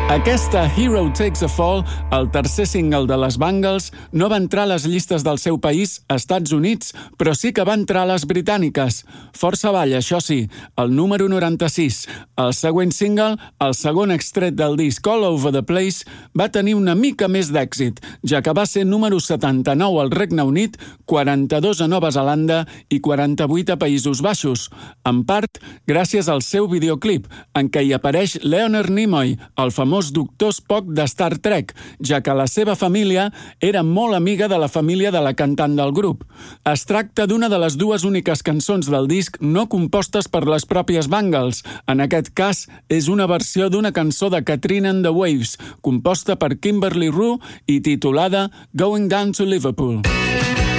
Aquesta Hero Takes a Fall, el tercer single de les Bangles, no va entrar a les llistes del seu país, Estats Units, però sí que va entrar a les britàniques. Força avall, això sí, el número 96. El següent single, el segon extret del disc All Over the Place, va tenir una mica més d'èxit, ja que va ser número 79 al Regne Unit, 42 a Nova Zelanda i 48 a Països Baixos, en part gràcies al seu videoclip, en què hi apareix Leonard Nimoy, el famós doctor Spock de Star Trek, ja que la seva família era molt amiga de la família de la cantant del grup. Es tracta d'una de les dues úniques cançons del disc no compostes per les pròpies Bangles. En aquest cas, és una versió d'una cançó de Katrina and the Waves, composta per Kimberly Rue i titulada Going Down to Liverpool.